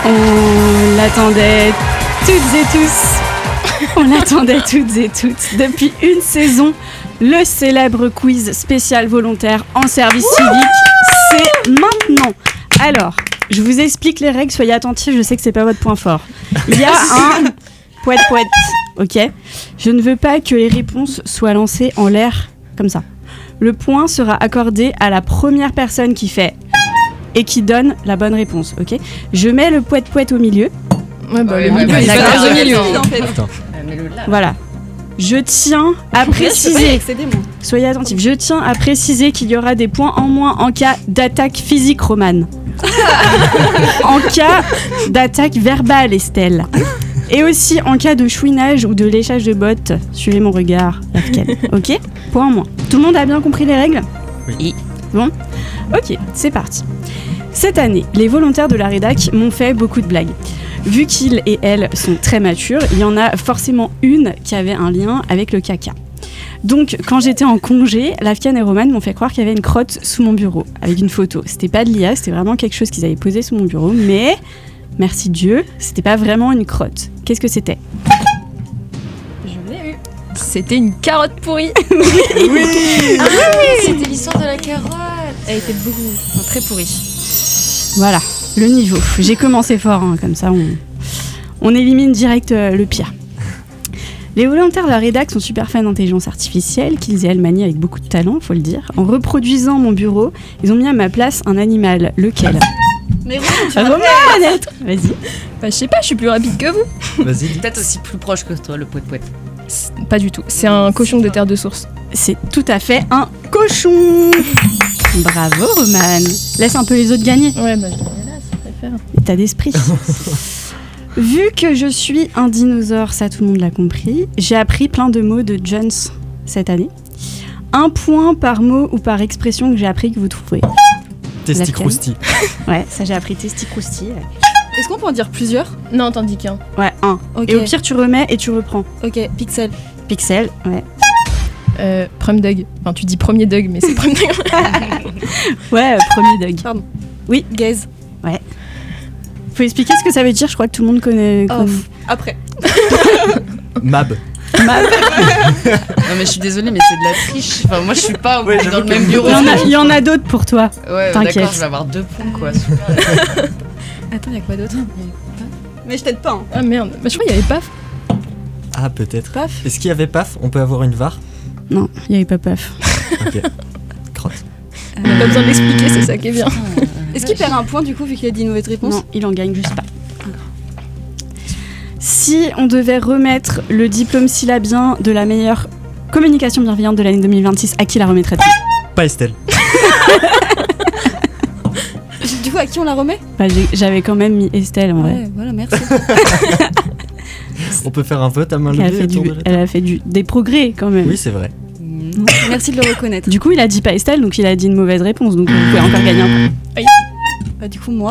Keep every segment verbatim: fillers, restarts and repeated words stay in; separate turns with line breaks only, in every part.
On l'attendait toutes et tous. On l'attendait toutes et toutes depuis une saison. Le célèbre quiz spécial volontaire en service civique, c'est maintenant. Alors, je vous explique les règles, soyez attentifs, je sais que c'est pas votre point fort. Il y a un poète poète, ok ? Je ne veux pas que les réponses soient lancées en l'air comme ça. Le point sera accordé à la première personne qui fait et qui donne la bonne réponse, ok ? Je mets le poète poète au milieu.
Ouais, bah,
Ouais,
le
ouais,
milieu,
ouais,
il est
d'accord.
pas au milieu.
Attends.
En fait.
Euh, mets-le là.
Voilà. Je tiens à préciser,
moi.
soyez attentifs, je tiens à préciser qu'il y aura des points en moins en cas d'attaque physique, Romane. En cas d'attaque verbale, Estelle. Et aussi en cas de chouinage ou de léchage de bottes. Suivez mon regard, Lafken. Ok ? Point en moins. Tout le monde a bien compris les règles ?
Oui.
Bon ? Ok, c'est parti. Cette année, les volontaires de la rédac m'ont fait beaucoup de blagues. Vu qu'ils et elles sont très matures, il y en a forcément une qui avait un lien avec le caca. Donc, quand j'étais en congé, Lafken et Romane m'ont fait croire qu'il y avait une crotte sous mon bureau, avec une photo. C'était pas de l'I A, c'était vraiment quelque chose qu'ils avaient posé sous mon bureau, mais, merci Dieu, c'était pas vraiment une crotte. Qu'est-ce que c'était ?
Je l'ai eu. C'était une carotte pourrie.
Oui.
Ah oui, c'était l'histoire de la carotte.
Elle était beaucoup, enfin, très pourrie.
Voilà, le niveau. J'ai commencé fort, hein, comme ça on, on élimine direct euh, le pire. Les volontaires de la rédac sont super fans d'intelligence artificielle, qu'ils et elles manient avec beaucoup de talent, faut le dire. En reproduisant mon bureau, ils ont mis à ma place un animal. Lequel ?
Mais Romain, tu
Ah,
vas
Romain, Annette, vas-y.
Bah, je sais pas, je suis plus rapide que vous.
Vas-y.
Peut-être aussi plus proche que toi, le poète poète.
C'est- Pas du tout. C'est un cochon de terre de source.
C'est tout à fait un cochon. Bravo, Roman. Laisse un peu les autres gagner.
Ouais, bah, je l'ai là, ça préfère.
État d'esprit. Vu que je suis un dinosaure, ça tout le monde l'a compris, j'ai appris plein de mots de Jones cette année. Un point par mot ou par expression que j'ai appris que vous trouverez.
Testicrousti.
Ouais, ça j'ai appris testicrousti. Ouais.
Est-ce qu'on peut en dire plusieurs ?
Non, t'en dis qu'un.
Ouais, un.
Ok.
Et au pire, tu remets et tu reprends.
Ok, Pixel.
Pixel, ouais.
Euh, Prum Dug. Enfin, tu dis premier Dug, mais c'est Prum Dug.
Ouais, euh, premier Doug.
Pardon.
Oui.
Gaze.
Faut expliquer ce que ça veut dire, je crois que tout le monde connaît.
Oh,
connaît.
après.
Mab.
Map.
Non mais je suis désolée, mais c'est de la triche. Enfin, moi je suis pas
Ouais,
dans
j'avoue
le
que-
même bureau.
Il y en a, il y en a d'autres pour toi.
Ouais,
T'inquiète.
d'accord, je vais avoir deux points quoi. Super.
Attends, y'a quoi d'autre ? Mais je t'aide pas. Hein.
Ah merde. Bah, je crois qu'il y avait paf.
Ah, peut-être.
Paf.
Est-ce qu'il y avait paf ? On peut avoir une var ?
Non, il n'y avait pas paf.
Ok. Crotte.
On a pas besoin de l'expliquer, c'est ça qui est bien.
Est-ce qu'il perd un point du coup vu qu'il a dit une mauvaise réponse ?
Non, il en gagne juste pas. Si on devait remettre le diplôme syllabien de la meilleure communication bienveillante de l'année deux mille vingt-six, à qui la remettrait-on ?
Pas Estelle.
Du coup, à qui on la remet ?
Bah, j'ai- J'avais quand même mis Estelle en vrai.
Ouais, voilà, merci.
On peut faire un vote à main
Elle a
levée
fait, du,
autour de la
elle a fait du, des progrès quand même.
Oui, c'est vrai.
Merci de le reconnaître.
Du coup, il a dit pas Estelle, donc il a dit une mauvaise réponse, donc vous pouvez encore gagner un point.
Bah, du coup, moi.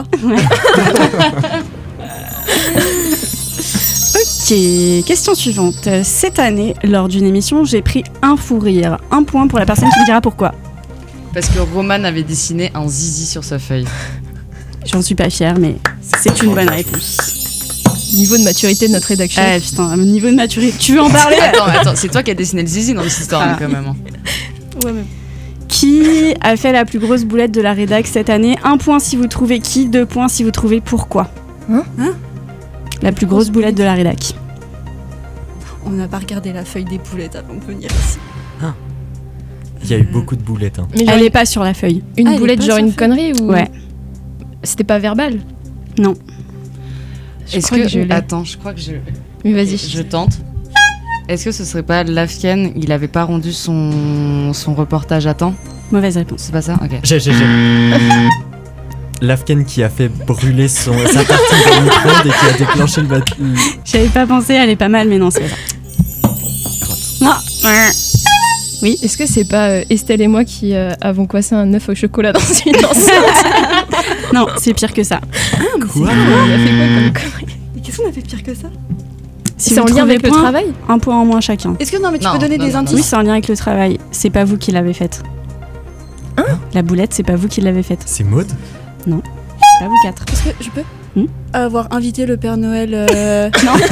Ok, question suivante. Cette année, lors d'une émission, j'ai pris un fou rire. Un point pour la personne qui me dira pourquoi.
Parce que Roman avait dessiné un zizi sur sa feuille.
J'en suis pas fière, mais c'est une bonne réponse.
Niveau de maturité de notre rédaction.
Ah putain, niveau de maturité. Tu veux en parler ?
Attends, attends, c'est toi qui as dessiné le zizi dans cette histoire
Ah.
quand même. hein.
Ouais, mais.
Qui a fait la plus grosse boulette de la rédac cette année ? Un point si vous trouvez qui, deux points si vous trouvez pourquoi.
Hein
Hein
La plus grosse boulette de la rédac.
On n'a pas regardé la feuille des boulettes avant de venir ici.
Il y a eu beaucoup de boulettes. Hein.
Mais genre
Elle est pas sur la feuille.
une
Ah, elle est
boulette,
pas
genre
sur
une
feuille.
connerie ou.
Ouais.
C'était pas verbal.
Non.
Je
Est-ce
crois
que,
que je l'ai.
attends, je crois que je.
Mais vas-y.
Je tente. Est-ce que ce serait pas Lafken, il avait pas rendu son, son reportage à temps ?
Mauvaise réponse.
C'est pas ça ? Ok.
J'ai, j'ai, j'ai. L'Afghan qui a fait brûler son, sa partie de micro-ondes et qui a déclenché le bat- le-
J'avais pas pensé, elle est pas mal, mais non, c'est pas ça. Ah, ouais.
Oui. Est-ce que c'est pas euh, Estelle et moi qui euh, avons coincé un œuf au chocolat dans une enceinte?
Non, c'est pire que ça.
Quoi ?
On a fait quoi comme connerie?
Mais qu'est-ce qu'on a fait de pire que ça?
Si
C'est
vous
en lien
trouvez
avec le
point,
travail?
Un point en moins chacun.
Est-ce que non, mais tu
Non,
peux donner
non,
des
non, non.
Oui,
indices?
c'est en lien avec le travail. C'est pas vous qui l'avez faite.
Hein?
La boulette, c'est pas vous qui l'avez faite.
C'est Maud ?
C'est pas vous quatre.
Est-ce que je peux?
Hmm
Avoir invité le Père Noël. Euh...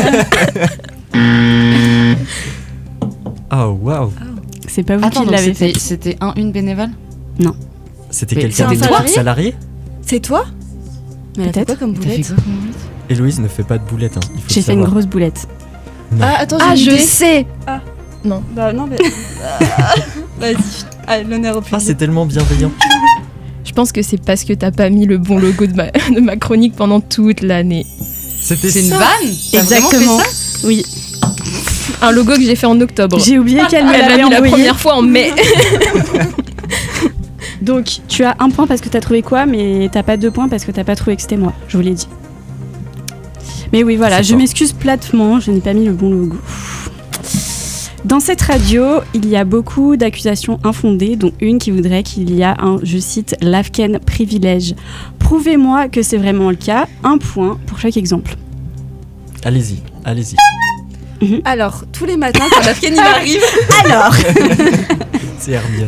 Oh, waouh.
C'est pas vous
Attends,
qui
donc
l'avez
c'était,
fait.
c'était un, une bénévole?
C'était
Mais
quelqu'un
c'est un
d'autre
salarié
salarié
C'est toi? Mais elle a fait
Peut-être.
quoi comme
T'as fait
boulette?
quoi comme boulette?
Héloïse ne fait pas de boulettes. Hein. Il faut
J'ai
le
fait une
savoir.
grosse boulette.
Non.
Ah, attends, j'ai
Ah,
une
je
idée.
sais.
Bah non, mais. Vas-y, allez, l'honneur au
Ah,
public.
c'est tellement bienveillant.
Je pense que c'est parce que t'as pas mis le bon logo de ma, de ma chronique pendant toute l'année.
C'était
C'est une
ça.
vanne? T'as vraiment fait
Exactement.
ça?
Oui.
Un logo que j'ai fait en octobre.
J'ai oublié qu'elle me
Elle l'a
l'avait
mis la
envoyé.
première fois en mai.
Donc, tu as un point parce que t'as trouvé quoi, mais t'as pas deux points parce que t'as pas trouvé que c'était moi. Je vous l'ai dit. Mais oui, voilà,
C'est
je
fort.
m'excuse platement, je n'ai pas mis le bon logo. Dans cette radio, il y a beaucoup d'accusations infondées, dont une qui voudrait qu'il y a un, je cite, l'Afghan privilège. Prouvez-moi que c'est vraiment le cas. Un point pour chaque exemple.
Allez-y, allez-y.
Alors, tous les matins, quand la Kenny arrive,
Alors
C'est Hermione.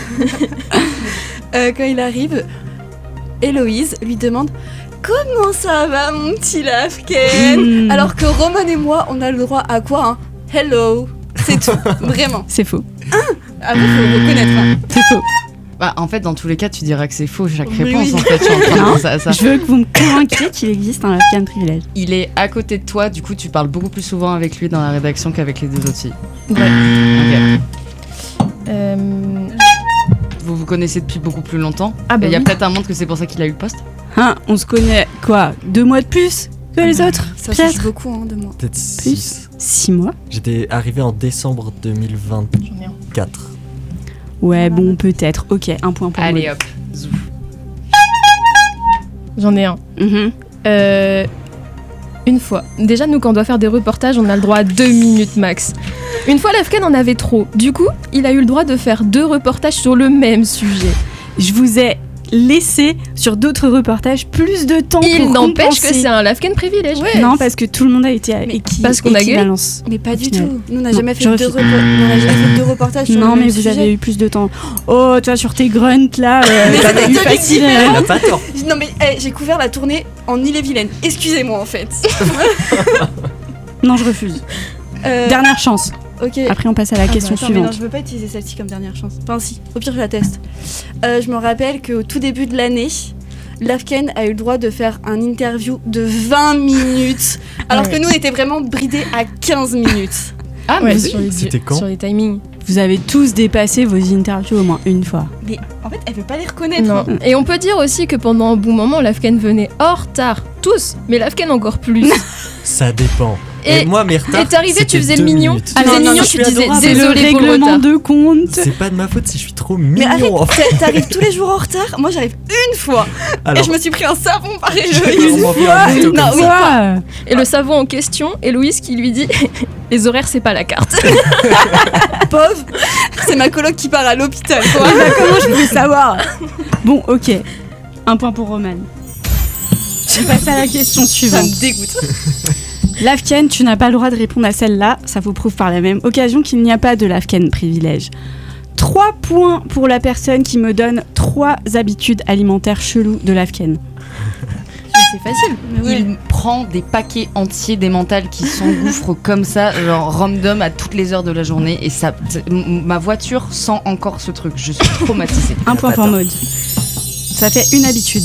euh, quand il arrive, Héloïse lui demande comment ça va, mon petit Lafken
Hmm.
Alors que Roman et moi, on a le droit à quoi hein? Hello, c'est tout, vraiment.
C'est faux.
Après, faut reconnaître. Hein.
C'est faux.
Bah, en fait, dans tous les cas, tu diras que c'est faux chaque
Oui,
réponse.
oui.
En fait, je suis en train de
Non.
penser à ça.
Je veux que vous me convainquiez qu'il existe un Afghan privilège.
Il est à côté de toi, du coup, tu parles beaucoup plus souvent avec lui dans la rédaction qu'avec les deux autres filles.
Ouais.
Ok.
Euh,
Vous vous connaissez depuis beaucoup plus longtemps.
Ah bah
Et il y a
oui.
peut-être un monde que c'est pour ça qu'il a eu le poste.
Hein, on se connaît, quoi, deux mois de plus que les autres
Ça
Peut-être
change beaucoup hein, de moi.
Peut-être
Plus
six.
Six mois.
J'étais arrivé en décembre deux mille vingt-quatre.
J'en ai un.
Ouais, bon, peut-être. Ok, un point pour
Allez
moi.
hop, zou.
J'en ai un.
Mhm.
Euh, une fois. Déjà, nous, quand on doit faire des reportages, on a le droit à deux minutes max. Une fois, l'Afghan en avait trop. Du coup, il a eu le droit de faire deux reportages sur le même sujet.
Je vous ai laissé sur d'autres reportages plus de temps
Il
pour
n'empêche que
compenser.
c'est un Lafken privilège.
Ouais.
Non, parce que tout le monde a été
Mais
équi-
parce qu'on a gueulé.
équivalence.
Mais pas du
final.
tout. Nous, on n'a
Non,
jamais, fait
je
deux
refuse.
repo- on n'a jamais fait deux reportages sur
Non,
le
mais
même
vous
sujet.
avez eu plus de temps. Oh, tu vois, sur tes grunts là, euh,
Mais
t'avais
c'était
eu
deux
facile.
différents.
Elle a pas tort.
Non mais eh, j'ai couvert la tournée en Ille-et-Vilaine. Excusez-moi en fait.
Non, je refuse.
Euh,
Dernière chance.
ok.
Après, on passe à la
Ah bah
question
attends, mais non,
suivante.
je veux pas utiliser celle-ci comme dernière chance. Enfin si, au pire je la teste. Euh, je me rappelle qu'au tout début de l'année, Lafken a eu le droit de faire un interview de vingt minutes, alors
Ouais.
que nous on était vraiment bridés à quinze minutes.
Ah,
Ouais,
mais
sur les,
C'était quand
sur les timings.
Vous avez tous dépassé vos interviews au moins une fois.
Mais en fait, elle veut pas les reconnaître.
Non.
hein.
Et on peut dire aussi que pendant un bon moment, l'Afghan venait en retard. Tous, mais l'Afghan encore plus.
Ça dépend. Et,
Et-
moi, mes retards.
et t'arrivais, tu
c'était
faisais
deux
le mignon.
minutes.
Tu faisais
non,
le
non,
mignon,
je
tu
suis
disais
adorable.
C'est le
désolé pour le
règlement
retard.
de compte.
C'est pas de ma faute si je suis trop
Mais
mignon
arrête,
en fait.
t'a- t'arrives tous les jours en retard. Moi j'arrive une fois.
Alors,
Et je me suis pris un savon par
j'ai
Héloïse.
vraiment fait un mytho
Non,
comme
oui.
ça.
Quoi
Et le savon en question, Héloïse qui lui dit les horaires, c'est pas la carte.
Pauvre. C'est ma coloc qui part à l'hôpital. quoi.
Ah bah, comment je pouvais savoir Bon, ok. Un point pour Roman. Je passe à la question
Ça
suivante.
me dégoûte.
L'Afghan, tu n'as pas le droit de répondre à celle-là. Ça vous prouve par la même occasion qu'il n'y a pas de l'Afghan privilège. Trois points pour la personne qui me donne trois habitudes alimentaires cheloues de l'Afghan.
C'est facile.
il prend des paquets entiers d'émental qui s'engouffrent comme ça, genre random à toutes les heures de la journée. Et ça, t- m- ma voiture sent encore ce truc. Je suis traumatisée.
Un point pour
Attends.
Maud. Ça fait une habitude.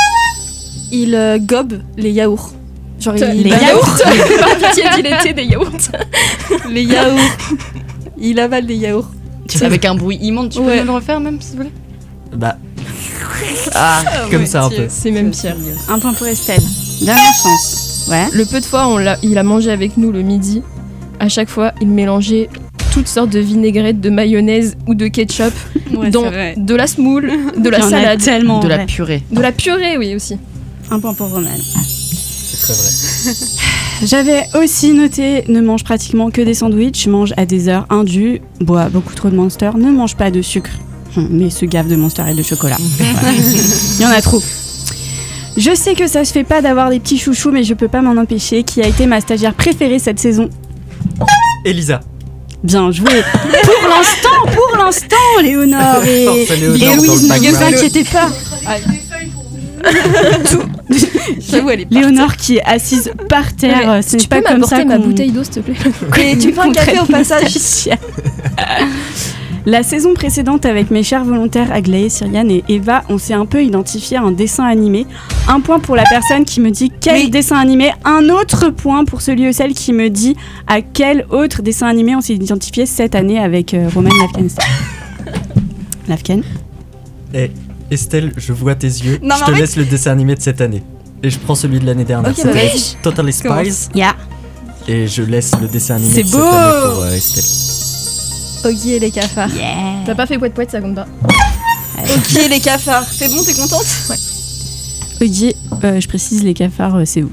Il euh, gobe les yaourts. Genre il
Les
Bah,
yaourts.
Par pitié, dit l'été des yaourts.
les yaourts. Il avale des yaourts.
Avec un bruit immonde. Tu peux
Ouais.
me le refaire même, s'il vous plaît?
Bah,
Ah,
comme ça un peu.
C'est même pire.
Un point pour Estelle. Dernière chance. Ouais.
Le peu de fois on l'a, il a mangé avec nous le midi, à chaque fois, il mélangeait toutes sortes de vinaigrettes, de mayonnaise ou de ketchup,
Ouais,
dont de la semoule, de la
Il y en a
salade,
tellement.
de la
ouais.
purée.
de la purée, oui aussi.
Un point pour Roman.
C'est très vrai.
J'avais aussi noté ne mange pratiquement que des sandwichs, mange à des heures indues, boit beaucoup trop de Monster, ne mange pas de sucre, hum, mais se gave de Monster et de chocolat. Voilà. Il y en a trop. Je sais que ça se fait pas d'avoir des petits chouchous, mais je peux pas m'en empêcher. Qui a été ma stagiaire préférée cette saison?
Elisa.
Bien joué. Pour l'instant, pour l'instant, Léonore et,
Force à Léonore
et
dans
Louise,
le
ne vous
background.
inquiétez pas. Tout,
J'avoue, elle est partie.
Léonore qui est assise par terre.
Ouais,
Ce
tu
n'est pas
peux
comme ça
m'apporter ma
qu'on-
bouteille d'eau, s'il te plaît?
Et tu me fais un
qu'on
café
traite
au passage.
les stagiaires. La saison précédente, avec mes chers volontaires Aglaé, Cyriane et Eva, on s'est un peu identifié à un dessin animé. Un point pour la personne qui me dit quel
Oui.
dessin animé. Un autre point pour celui ou celle qui me dit à quel autre dessin animé on s'est identifié cette année avec euh, Roman Lafken. Lafken.
Et Estelle, je vois tes yeux.
Non,
je
mais
te
en fait-
laisse le dessin animé de cette année. Et je prends celui de l'année dernière.
Ok,
C'était
bah vas-y.
Totally
Commence.
Spies.
Yeah.
Et je laisse le dessin animé
C'est
de
beau.
cette année pour euh, Estelle.
Oggy et les cafards.
Yeah.
T'as pas fait poète poète, ça compte pas.
Oggy et les cafards. C'est bon, t'es contente?
Oggy, euh, je précise, les cafards, euh, c'est vous.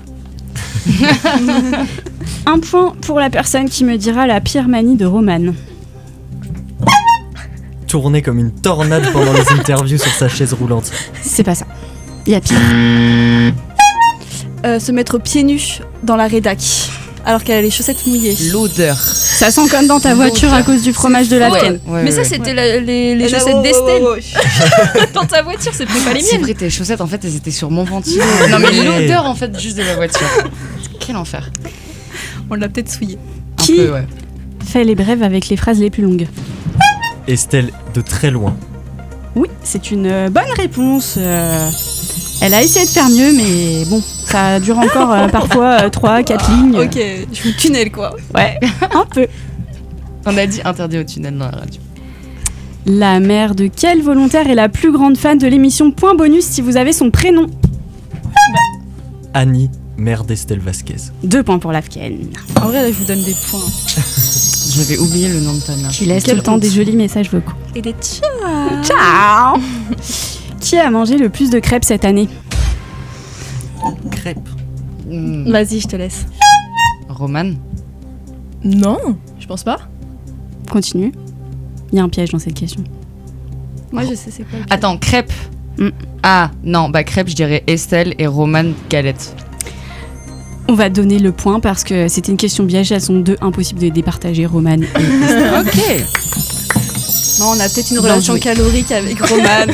Un point pour la personne qui me dira la pire manie de Roman.
Tourner comme une tornade pendant les interviews sur sa chaise roulante.
C'est pas ça. Il y a pire.
Euh, se mettre pieds nus dans la rédac. Alors qu'elle a les chaussettes mouillées.
L'odeur.
Ça sent comme dans ta voiture à cause du fromage de Lafken.
Ouais,
Mais
ouais,
ça,
ouais.
c'était la- les, les
Et là,
chaussettes
oh, oh,
d'Estelle.
oh, oh.
Dans ta voiture, c'est pas les
C'est
miennes.
vrai, tes chaussettes, en fait, elles étaient sur mon ventilo. Non, mais l'odeur, en fait, juste de la voiture. Quel enfer.
On l'a peut-être souillé.
Un
Qui
peu, ouais.
fait les brèves avec les phrases les plus longues?
Estelle, de très loin.
Oui, c'est une euh, bonne réponse. euh, Elle a essayé de faire mieux, mais bon, ça dure encore euh, parfois trois, quatre lignes.
Ok, je vous tunnel quoi.
Ouais, un peu.
On a dit interdit au tunnel dans la radio.
La mère de quel volontaire est la plus grande fan de l'émission? Point bonus si vous avez son prénom.
Annie, mère d'Estelle Vasquez.
Deux points pour Lafken,
En vrai, là, je vous donne des points.
J'avais oublié le nom de ta mère.
qui laisse tout
Quelle
le temps
honte.
des jolis messages vocaux.
Et des tchas.
Ciao. Qui a mangé le plus de crêpes cette année?
Crêpe.
Hmm.
Vas-y, je te laisse.
Roman.
Non, je pense pas.
Continue. Il y a un piège dans cette question.
Moi, je sais c'est quoi. le
Attends, crêpe.
Hmm.
Ah, non, bah crêpe, je dirais Estelle et Roman galette.
On va donner le point parce que c'était une question piège. Elles sont deux, impossible de départager, Roman. et-
Ok.
Non, on a peut-être une
Bien
relation
joué.
calorique avec Roman.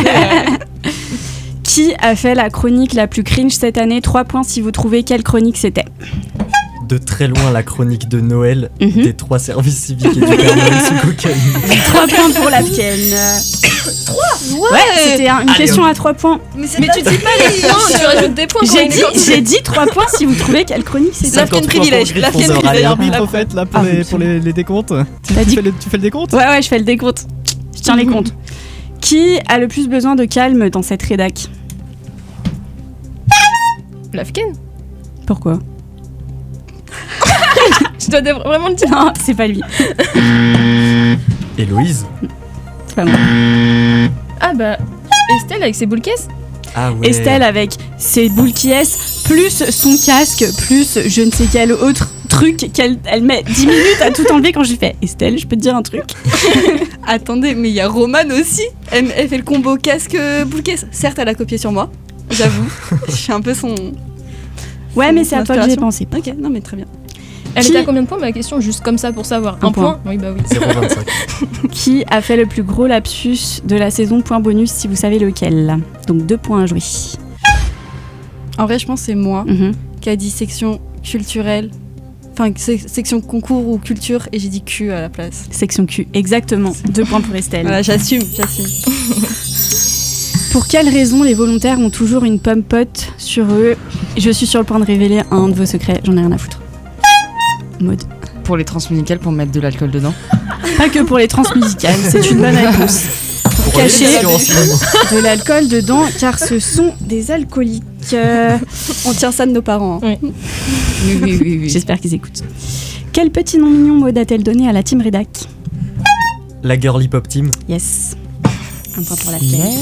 Qui a fait la chronique la plus cringe cette année? Trois points si vous trouvez quelle chronique c'était.
De très loin, la chronique de Noël
Mhm.
des trois services civiques et du Père Noël sous cocaïne.
Trois points pour Lafken. Ouais, c'était un- une
Allez,
question
hop.
à trois points.
Mais,
Mais tu dis pas les points, tu rajoutes des points quand
J'ai
il est
dit,
comme ça.
j'ai dit trois points si vous trouvez quelle chronique c'était.
Lafken
cinquante-trois
privilège,
pour
Lafken
Gryffondor.
privilège.
Allez,
Arbitre, en fait, là, pour,
Ah,
les,
oui,
pour les, les décomptes. Tu,
T'as
tu
dit-
fais le, tu fais le décompte
Ouais, ouais, je fais le décompte. Je tiens les comptes. Qui a le plus besoin de calme dans cette rédac?
Lafken.
Pourquoi?
Je dois dev- vraiment le dire.
Non, c'est pas lui.
Héloïse.
C'est pas moi.
Ah bah, Estelle avec ses boules caisses.
Ah ouais.
Estelle avec ses boules qui est, plus son casque, plus je ne sais quel autre truc qu'elle elle met dix minutes à tout enlever quand je lui fais Estelle, je peux te dire un truc?
Attendez, mais il y a Roman aussi. Elle, elle fait le combo casque boule caisse. Certes, elle a copié sur moi. J'avoue. Je suis un peu son.
Ouais, mais c'est à toi que j'ai
Inspiration.
pensé.
Ok, non, mais très bien.
Elle
Qui-
était à combien de points ma question, juste comme ça pour savoir?
Un
Un,
point.
point. Oui bah oui.
zéro virgule vingt-cinq.
Qui a fait le plus gros lapsus de la saison? Point bonus si vous savez lequel. Donc deux points à jouer.
En vrai, je pense que c'est moi
Mhm.
qui a dit section culturelle. Enfin, se- section concours ou culture, et j'ai dit Q à la place.
Section Q, exactement. Deux points pour Estelle.
Voilà, j'assume, j'assume.
Pour quelle raison les volontaires ont toujours une pomme pote sur eux? Je suis sur le point de révéler un de vos secrets, j'en ai rien à foutre. Mode.
Pour les transmusicales, pour mettre de l'alcool dedans.
Pas que pour les transmusicales, c'est une bonne réponse. Pour cacher
l'émission en ce moment.
de l'alcool dedans, car ce sont des alcooliques. Euh,
On tient ça de nos parents. hein.
Oui, oui, oui. oui.
J'espère qu'ils écoutent. Quel petit nom mignon Maud a-t-elle donné à la team Redac?
La Girly Pop Team.
Yes. Un point pour la Ken.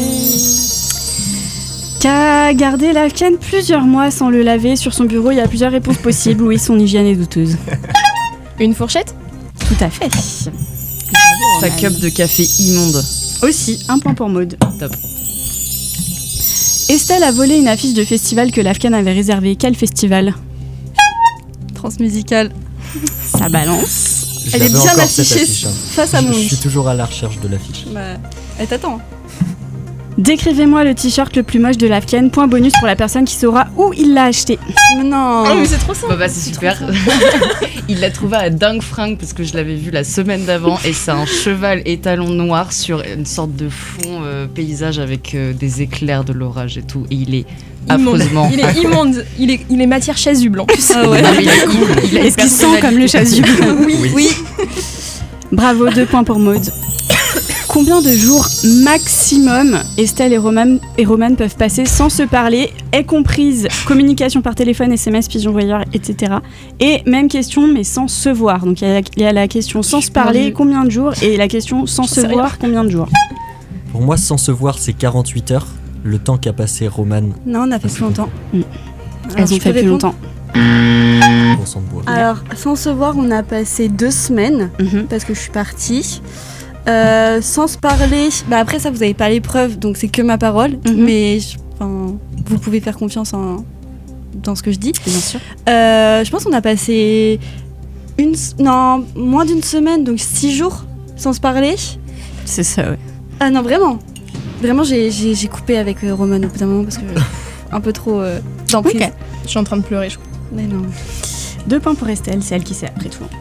Qu'a gardé la Ken plusieurs mois sans le laver sur son bureau? Il y a plusieurs réponses possibles. Oui, son hygiène est douteuse.
Une fourchette.
Tout à fait.
Sa cup de café immonde.
Aussi, un point pour Maud.
Top.
Estelle a volé une affiche de festival que l'Afghan avait réservé. Quel festival?
Transmusicale.
Ça balance.
Je
Elle est
l'avais
bien
encore, cette
affichée
affiche, hein.
face à
Je,
mon
je
lit.
suis toujours à la recherche de l'affiche.
Bah, elle t'attend.
Décrivez-moi le t-shirt le plus moche de Lafken. Point bonus pour la personne qui saura où il l'a acheté.
Mais non.
Oh, mais c'est trop simple.
Bah, bah c'est super. Il l'a trouvé à Dingue Fringue parce que je l'avais vu la semaine d'avant et c'est un cheval étalon noir sur une sorte de fond euh, paysage avec euh, des éclairs, de l'orage et tout. Et il est
Immonde.
affreusement.
Il est immonde. Il est, il est matière chasuble en plus.
Ah ouais.
Non, mais il est cool. Il a une
Est-ce qu'il sent comme le chasuble?
Oui.
Oui.
Bravo, deux points pour Maud. Combien de jours maximum Estelle et Roman, et Roman peuvent passer sans se parler, est comprise communication par téléphone, S M S, pigeon voyeur, et cetera. Et même question, mais sans se voir. Donc il y a la, il y a la question sans se parler,
perdue.
combien de jours, et la question sans se
sais rien.
voir, combien de jours.
Pour moi, sans se voir, c'est quarante-huit heures. Le temps qu'a passé Roman
Non, on a fait plus longtemps.
Mm.
Alors,
Elles
je
ont
peux
fait plus
répondre
longtemps.
pour son bois.
Alors, sans se voir, on a passé deux semaines
Mhm.
parce que je suis partie. Euh, sans se parler, bah après ça, vous avez pas l'épreuve, donc c'est que ma parole.
Mhm.
Mais je- enfin, vous pouvez faire confiance en, dans ce que je dis.
Bien sûr.
Euh, je pense qu'on a passé une, s- non, moins d'une semaine, donc six jours sans se parler.
C'est ça, ouais.
Ah non, vraiment. Vraiment, j'ai, j'ai, j'ai coupé avec euh, Roman au bout d'un moment parce que un peu trop euh, d'emprise.
Ok.
Je suis en train de pleurer, je crois.
Mais non.
Deux points pour Estelle, c'est elle qui sait après tout.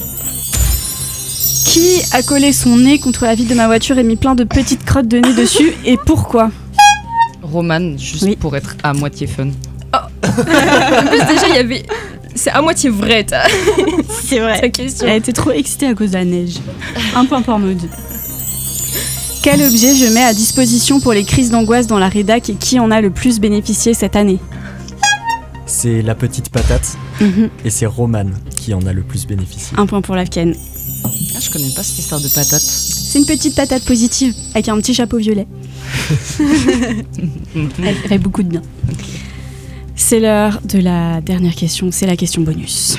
Qui a collé son nez contre la vitre de ma voiture et mis plein de petites crottes de nez dessus et pourquoi?
Roman, juste
Oui.
pour être à moitié fun.
En plus, déjà, il y avait. C'est à moitié vrai, ta,
C'est vrai.
ta question.
Elle était trop excitée à cause de la neige. Un point pour Maud. Quel objet je mets à disposition pour les crises d'angoisse dans la rédac et qui en a le plus bénéficié cette année?
C'est la petite patate
Mhm.
et c'est Roman qui en a le plus bénéficié.
Un point pour l'Afken.
Ah, je connais pas cette histoire de patate.
C'est une petite patate positive avec un petit chapeau violet. Elle fait beaucoup de bien. C'est l'heure de la dernière question, c'est la question bonus.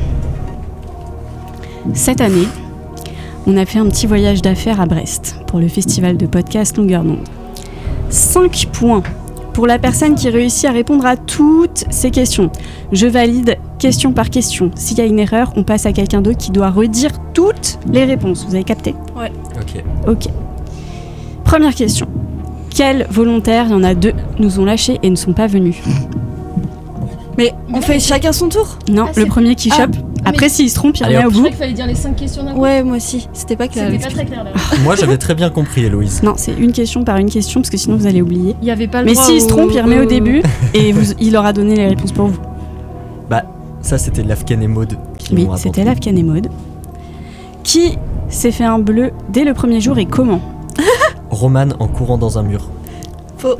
Cette année, on a fait un petit voyage d'affaires à Brest pour le festival de podcast Longueur d'onde. cinq points pour la personne qui réussit à répondre à toutes ces questions. Je valide question par question. S'il y a une erreur, on passe à quelqu'un d'autre qui doit redire toutes les réponses. Vous avez capté?
Ok.
Ok. Première question. Quels volontaires, il y en a deux, nous ont lâchés et ne sont pas venus?
Mais on fait chacun son tour.
Non,
Ah,
le
c'est-
premier qui
Ah,
chope. Après, s'il se trompe, il
Allez,
remet au
hop.
Je
bout.
croyais qu'il fallait dire les cinq questions d'un coup.
Ouais, moi aussi. C'était pas clair.
C'était pas très clair là.
Moi, j'avais très bien compris, Héloïse.
Non, c'est une question par une question, parce que sinon vous allez oublier.
Il y avait pas le
Mais
droit
s'il se
au-
trompe, il remet au
au-
début et vous- il aura donné les réponses pour vous.
Ça, c'était Lafken et Maud qui
Oui,
m'ont
c'était
abandonné.
Lafken et Maud. Qui s'est fait un bleu dès le premier jour et comment?
Roman en courant dans un mur.
Faux.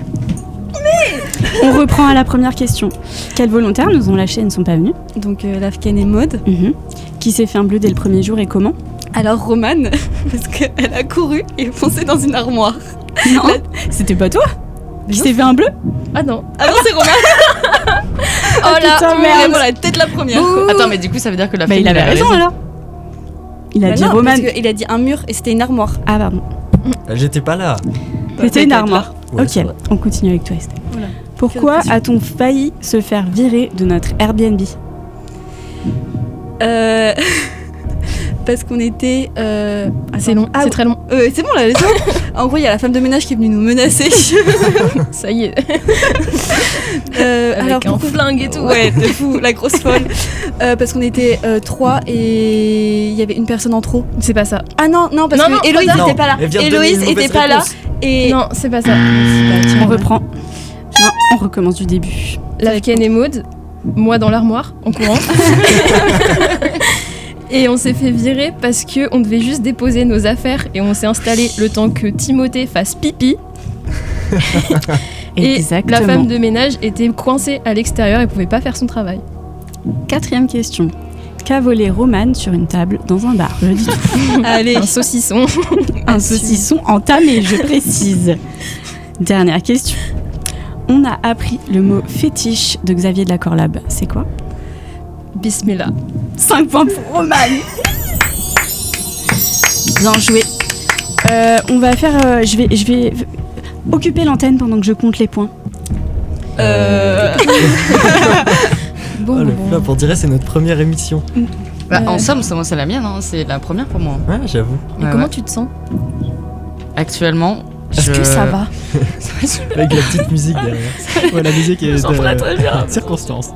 On reprend à la première question. Quels volontaires nous ont lâchés et ne sont pas venus?
Donc euh, Lafken et Maud.
Mhm. Qui s'est fait un bleu dès le premier jour et comment?
Alors Roman, parce qu'elle a couru et foncé dans une armoire.
Non, c'était pas toi qui s'est fait un bleu?
Ah non.
Ah non, c'est Roman.
Oh là,
putain,
merde.
merde.
Vraiment la tête la première.
Attends, mais du coup, ça veut dire que la
Bah
fille
il avait raison alors. Il a
Bah
dit
non,
Roman.
parce qu'il a dit un mur et c'était une armoire.
Ah pardon,
Ah, J'étais pas là.
c'était une armoire.
Ouais,
Ok,
c'est vrai.
on continue avec toi Estelle.
Voilà.
Pourquoi
Quelle
a-t-on failli se faire virer de notre Airbnb?
Euh... parce qu'on était. Euh...
C'est
attends.
long,
Ah,
c'est très long.
euh, c'est bon là, laisse-moi. En gros, il y a la femme de ménage qui est venue nous menacer.
Ça y est.
Euh,
Avec
alors,
un
pourquoi-
flingue et tout.
Ouais, de fou, la grosse folle. Euh, parce qu'on était euh, trois et il y avait une personne en trop.
C'est pas ça.
Ah non, non, parce
Non,
que
non,
Héloïse
Non,
n'était pas là.
elle vient de donner
Héloïse
une mauvaise
était pas là.
réponse.
Et
Non, c'est pas ça.
On reprend. Non, on recommence du début.
Lafken et Maud, moi dans l'armoire, en courant. Et on s'est fait virer parce que on devait juste déposer nos affaires et on s'est installé le temps que Timothée fasse pipi. Et
Exactement.
la femme de ménage était coincée à l'extérieur et pouvait pas faire son travail.
Quatrième question. Qu'a volé Roman sur une table dans un bar? Je dis tout.
allez,
Un saucisson.
Un saucisson entamé, je précise. Dernière question. On a appris le mot fétiche de Xavier de la Corlab. C'est quoi?
Bismillah.
cinq points pour Roman. Bien joué. Euh, on va faire. euh, je vais, je vais occuper l'antenne pendant que je compte les points.
Euh...
Bon,
Oh, le
bon.
flop, on dirait c'est notre première émission.
Bah, en
Ouais.
somme, c'est moi, c'est la mienne, hein, c'est la première pour moi.
Ouais, j'avoue.
Et
Ouais,
comment
ouais.
tu te sens?
Actuellement,
Est-ce que ça va?
Avec la petite musique derrière. Ouais, la musique est de circonstance.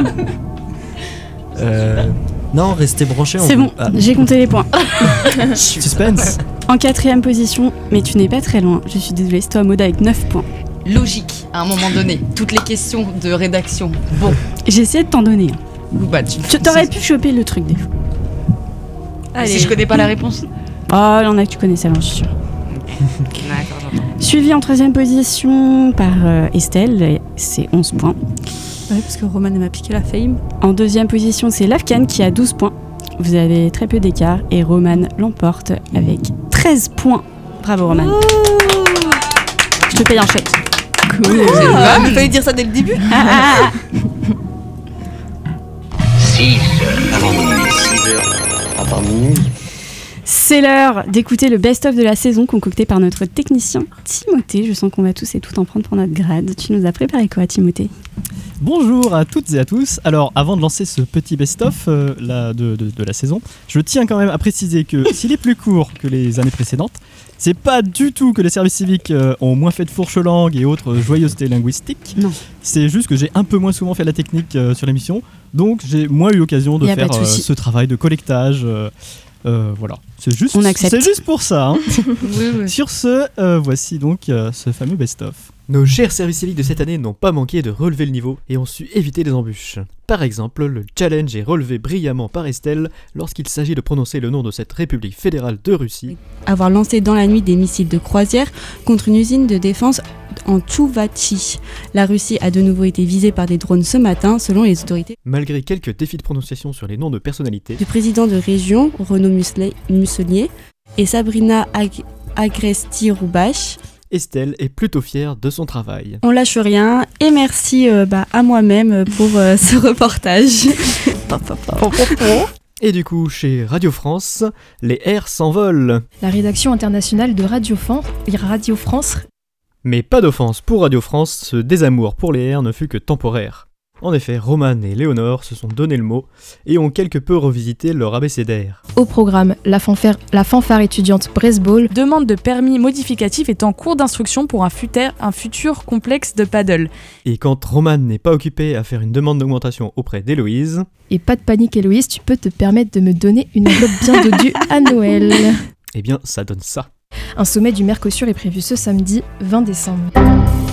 Euh, non, restez branchés. on
C'est
vous-
bon,
Ah,
j'ai compté les points.
Suspense.
En quatrième position, mais tu n'es pas très loin, je suis désolée, c'est toi Maud avec neuf points.
Logique, à un moment donné. Toutes les questions de rédaction. Bon,
J'ai essayé de t'en donner.
bah tu.
Tu t'aurais pu choper le truc des fois.
Si je connais pas la réponse.
Oh, il y en a que tu connais celle-là, je suis sûre.
D'accord, j'entends.
Suivi en troisième position par euh, Estelle, et c'est onze points.
Ouais, parce que Roman elle m'a piqué la fame.
En deuxième position, c'est Lafkan qui a douze points. Vous avez très peu d'écart et Roman l'emporte avec treize points. Bravo Roman. Je te paye un chèque.
Cool.
Ah, il fallait dire ça dès le début.
Ah, ah,
six heures avant minuit, six heures avant minuit.
C'est l'heure d'écouter le best-of de la saison concocté par notre technicien Timothée. Je sens qu'on va tous et toutes en prendre pour notre grade. Tu nous as préparé quoi, Timothée ?
Bonjour à toutes et à tous. Alors, avant de lancer ce petit best-of euh, là, de, de, de la saison, je tiens quand même à préciser que s'il est plus court que les années précédentes, c'est pas du tout que les services civiques euh, ont moins fait de fourche-langue et autres joyeusetés linguistiques.
Non.
C'est juste que j'ai un peu moins souvent fait la technique euh, sur l'émission, donc j'ai moins eu l'occasion de
Y a
faire
pas de
euh,
souci.
ce travail de collectage. euh, euh, voilà, c'est juste,
On accepte.
c'est juste pour ça. hein.
Oui, oui.
Sur ce, euh, voici donc euh, ce fameux best-of. Nos chers services civiques de cette année n'ont pas manqué de relever le niveau et ont su éviter les embûches. Par exemple, le challenge est relevé brillamment par Estelle lorsqu'il s'agit de prononcer le nom de cette République fédérale de Russie.
Avoir lancé dans la nuit des missiles de croisière contre une usine de défense en Tchouvatchi. La Russie a de nouveau été visée par des drones ce matin, selon les autorités.
Malgré quelques défis de prononciation sur les noms de personnalités,
Du président de région, Renaud Musle- Muselier, et Sabrina Ag- Agresti-Roubache.
Estelle est plutôt fière de son travail.
On lâche rien et merci euh, bah, à moi-même pour euh, ce reportage.
Et du coup, chez Radio France, les airs s'envolent.
La rédaction internationale de Radio, Fan- Radio France.
Mais pas d'offense pour Radio France, ce désamour pour les airs ne fut que temporaire. En effet, Roman et Léonore se sont donné le mot et ont quelque peu revisité leur abécédaire.
Au programme, la fanfare, la fanfare étudiante Braceball.
Demande de permis modificatif est en cours d'instruction pour un, futur, un futur complexe de paddle.
Et quand Roman n'est pas occupé à faire une demande d'augmentation auprès d'Héloïse,
Et pas de panique Héloïse, tu peux te permettre de me donner une enveloppe bien dodue à Noël.
eh bien ça donne ça.
Un sommet du Mercosur est prévu ce samedi vingt décembre.